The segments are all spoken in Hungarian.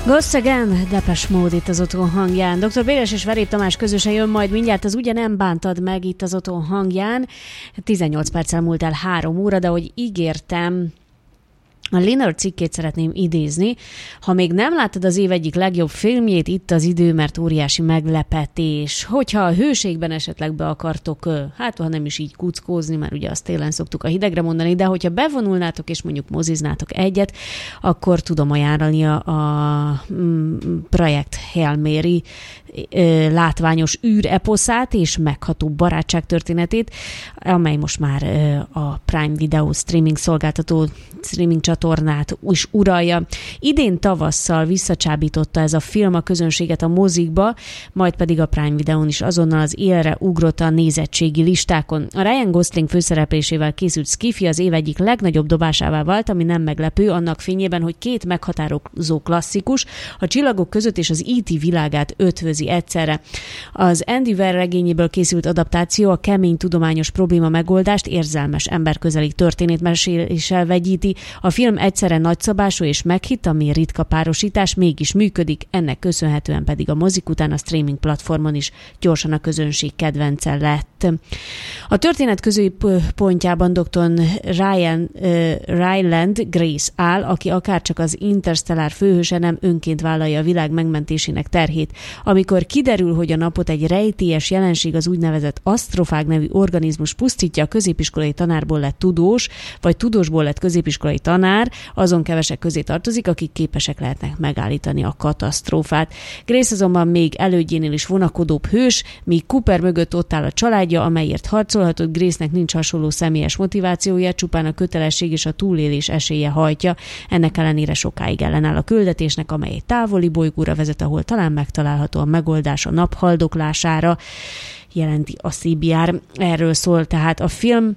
Ghost Again, Depeche Mode itt az Otthon hangján. Dr. Béres és Verép Tamás közösen jön majd mindjárt, az ugye nem bántad meg itt az Otthon hangján. 18 perccel múlt el 3 óra, de ahogy ígértem, a Liner cikkét szeretném idézni. Ha még nem láttad az év egyik legjobb filmjét, itt az idő, mert óriási meglepetés. Hogyha a hőségben esetleg be akartok, hát ha nem is így kuckózni, mert ugye azt télen szoktuk a hidegre mondani, de hogyha bevonulnátok és mondjuk moziznátok egyet, akkor tudom ajánlani a projekt Hail Mary látványos űreposzát és megható barátság történetét, amely most már a Prime Video streaming szolgáltató streaming csatornát is uralja. Idén tavasszal visszacsábította ez a film a közönséget a mozikba, majd pedig a Prime Videón is azonnal az élre ugrott a nézettségi listákon. A Ryan Gosling főszereplésével készült Skiffy az év egyik legnagyobb dobásává vált, ami nem meglepő, annak fényében, hogy 2 meghatározó klasszikus, a Csillagok között és az E.T. világát ötvözi egyszerre. Az Andy Weir regényéből készült adaptáció a kemény tudományos probléma megoldást érzelmes emberközeli történetmeséléssel vegyíti. A film egyszerre nagyszabású és meghitt, ami ritka párosítás, mégis működik, ennek köszönhetően pedig a mozik után a streaming platformon is gyorsan a közönség kedvence lett. A történet középpontjában dr. Ryland Grace áll, aki akárcsak az Interstellar főhőse nem önként vállalja a világ megmentésének terhét. Amikor kiderül, hogy a napot egy rejtélyes jelenség, az úgynevezett asztrofág nevű organizmus pusztítja, a középiskolai tanárból lett tudós, vagy tudósból lett középiskolai tanár, azon kevesek közé tartozik, akik képesek lehetnek megállítani a katasztrófát. Grace azonban még elődjénél is vonakodóbb hős, míg Cooper mögött ott áll a családja, amelyért harcolhatott. Grace-nek nincs hasonló személyes motivációja, csupán a kötelesség és a túlélés esélye hajtja. Ennek ellenére sokáig ellenáll a küldetésnek, amely egy távoli bolygóra vezet, ahol talán megtalálható a megoldás a nap haldoklására, jelenti a CBR. Erről szól tehát a film.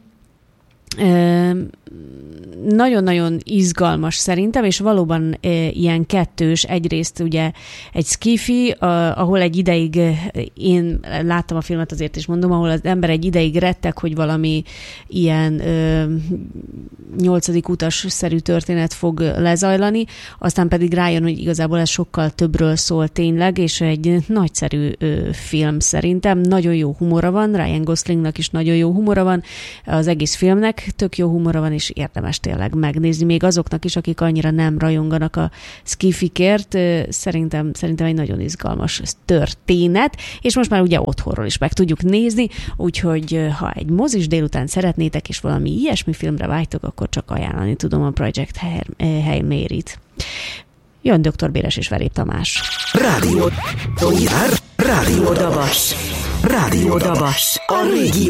Nagyon-nagyon izgalmas szerintem, és valóban ilyen kettős. Egyrészt ugye egy skifi, ahol egy ideig, én láttam a filmet, azért is mondom, ahol az ember egy ideig retteg, hogy valami ilyen 8. utas-szerű történet fog lezajlani, aztán pedig rájön, hogy igazából ez sokkal többről szól tényleg, és egy nagyszerű film szerintem. Nagyon jó humora van, Ryan Goslingnak is nagyon jó humora van, az egész filmnek tök jó humora van, és érdemes tényleg megnézni, még azoknak is, akik annyira nem rajonganak a skifikért. Szerintem egy nagyon izgalmas történet, és most már ugye otthonról is meg tudjuk nézni, úgyhogy ha egy mozis délután szeretnétek, és valami ilyesmi filmre vágytok, akkor csak ajánlani tudom a Project Hail Mary-t. Jön Dr. Béres és Verép Tamás. Rádió Dabas. A régió